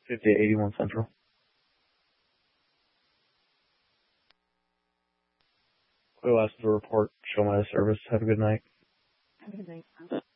5881 Central. Clear last to report. Show my service. Have a good night. Have a good night.